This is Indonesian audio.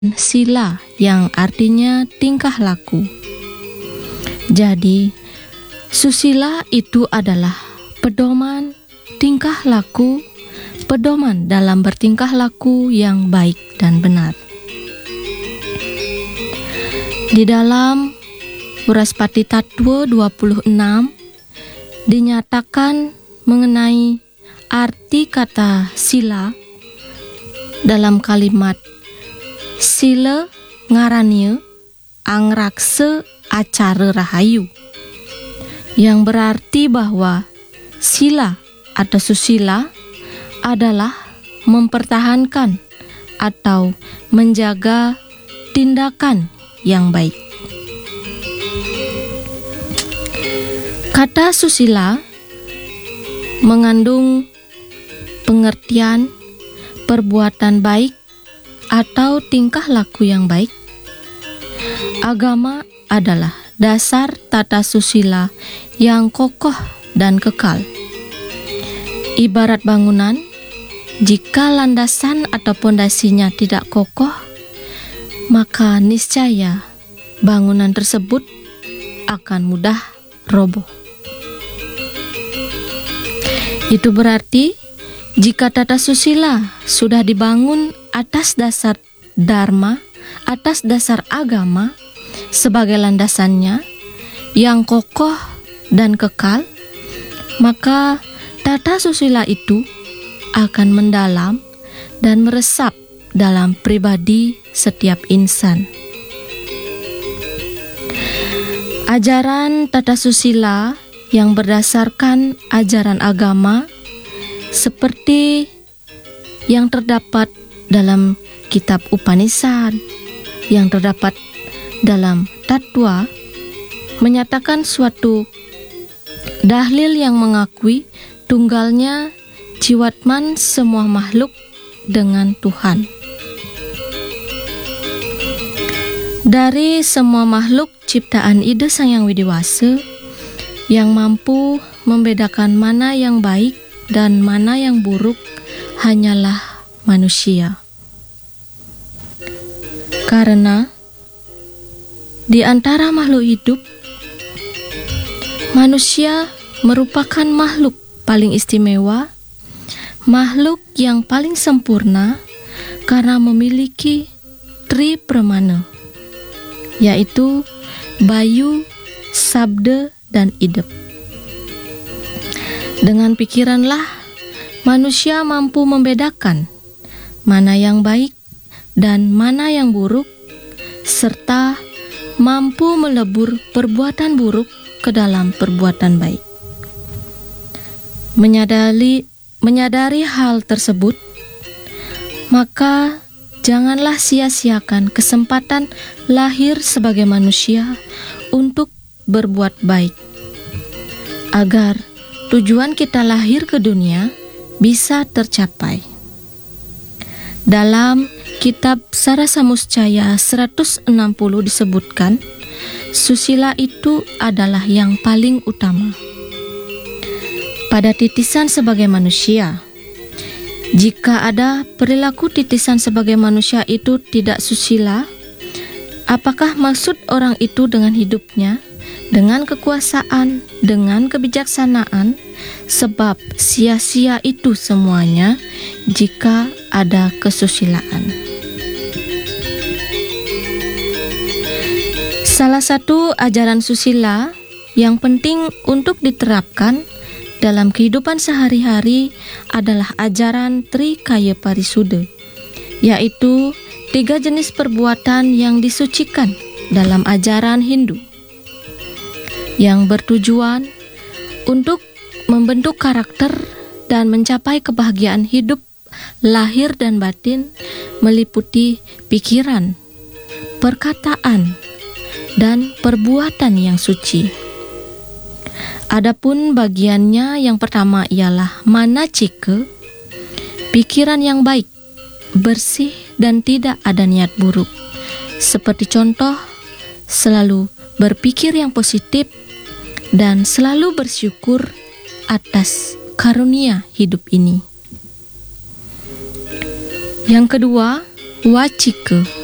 sila yang artinya tingkah laku. Jadi, susila itu adalah pedoman tingkah laku, pedoman dalam bertingkah laku yang baik dan benar. Di dalam Uraspati Tattwa 26 dinyatakan mengenai arti kata sila dalam kalimat sila ngarannya angrakse acara rahayu, yang berarti bahwa sila atau susila adalah mempertahankan atau menjaga tindakan yang baik. Kata susila mengandung pengertian perbuatan baik atau tingkah laku yang baik. Agama adalah dasar tata susila yang kokoh dan kekal. Ibarat bangunan, jika landasan atau pondasinya tidak kokoh, maka niscaya bangunan tersebut akan mudah roboh. Itu berarti jika tata susila sudah dibangun atas dasar dharma, atas dasar agama sebagai landasannya yang kokoh dan kekal, maka tata susila itu akan mendalam dan meresap dalam pribadi setiap insan. Ajaran tata susila yang berdasarkan ajaran agama seperti yang terdapat dalam kitab Upanishad, yang terdapat dalam Tattwa, menyatakan suatu dalil yang mengakui tunggalnya jiwatman semua makhluk dengan Tuhan. Dari semua makhluk ciptaan Ida Sang Yang Widiwasa, yang mampu membedakan mana yang baik dan mana yang buruk hanyalah manusia. Karena di antara makhluk hidup, manusia merupakan makhluk paling istimewa, makhluk yang paling sempurna karena memiliki tri pramana, yaitu bayu, sabda, dan idep. Dengan pikiranlah manusia mampu membedakan mana yang baik dan mana yang buruk, serta mampu melebur perbuatan buruk ke dalam perbuatan baik. Menyadari hal tersebut, maka janganlah sia-siakan kesempatan lahir sebagai manusia untuk berbuat baik, agar tujuan kita lahir ke dunia bisa tercapai. Dalam kitab Sarasamuscaya 160 disebutkan, susila itu adalah yang paling utama. Pada titisan sebagai manusia, jika ada perilaku titisan sebagai manusia itu tidak susila, apakah maksud orang itu dengan hidupnya, dengan kekuasaan, dengan kebijaksanaan? Sebab sia-sia itu semuanya jika ada kesusilaan. Salah satu ajaran susila yang penting untuk diterapkan dalam kehidupan sehari-hari adalah ajaran Trikaya Parisuddha, yaitu 3 jenis perbuatan yang disucikan dalam ajaran Hindu, yang bertujuan untuk membentuk karakter dan mencapai kebahagiaan hidup lahir dan batin, meliputi pikiran, perkataan, dan perbuatan yang suci. Adapun bagiannya yang pertama ialah manacika, pikiran yang baik, bersih dan tidak ada niat buruk. Seperti contoh, selalu berpikir yang positif dan selalu bersyukur atas karunia hidup ini. Yang kedua, wacika,